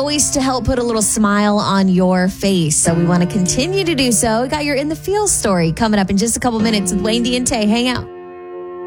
always to help put a little smile on your face. So we want to continue to do so. We got your In the Field story coming up in just a couple minutes with Wayne D and Tay. Hang out.